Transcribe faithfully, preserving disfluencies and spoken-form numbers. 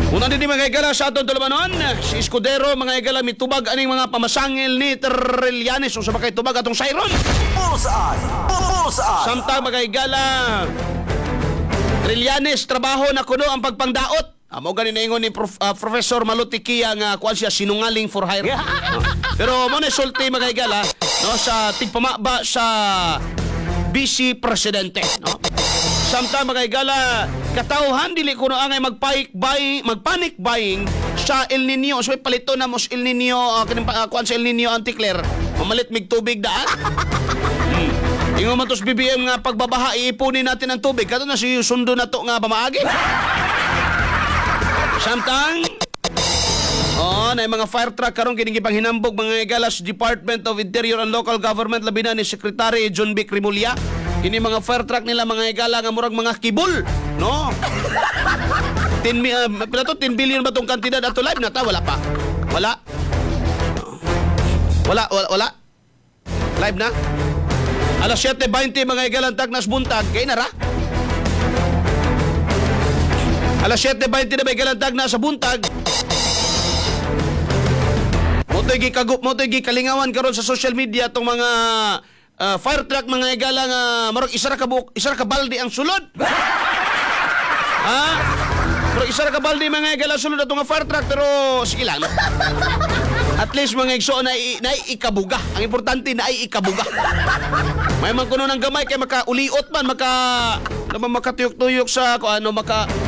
Una din mga igala sa atong tulumanon, si Escudero mga igala mitubag aning mga pamasangil ni Trillanes o sa makay tubag atong Siron. Bullseye! Bullseye! Samtang mga igala Trillanes trabaho na kuno ang pagpangdaot. Amo ganin ingon ni Prof, uh, Professor Malutikia nga kuan siya sinungaling for hire. Pero mo na sulti mga igala no sa tigpamaba sa Vice Presidente, no? Samtang mga igala, katauhan dili kuno angay magpaik buy, magpanic buying sa El Nino. So palito na mo sa El Nino, uh, kaning uh, kuan sa El Nino Anticler. Mamalit mig tubig daan. hmm. Ingon man tos B B M nga pagbabaha iipunin natin ang tubig. Kato na si sundo na to nga pamaagi. Samtang oh, na mga fire truck karon kini gipanghinambog mga igalas Department of Interior and Local Government labi na ni Secretary John B. Crimulya. Kini mga fire truck nila mga igala nga murag mga kibul, no? ten uh, pila to ten billion ba tong kantidad ato live na ta wala pa. Wala. Wala wala, wala. Live na. Alas siyete beinte mga igalang tagnas buntag kay nara. Alas siyete beinte na may galantag na sa buntag. Motoy gikagup, motoy gikalingawan karon sa social media tong mga uh, fire truck mga igala nga marag isa ra ka buok, isa ra ka balde ang sulod. Ha? Pero isa ra ka balde mga igala sulod atong nga fire truck pero sige lang. No? At least mga igso na, na ikabuga. Ang importante na ay ikabuga. May man kuno ng gamay kay makauliot man maka naman makatuyok-tuyok sa kung ano maka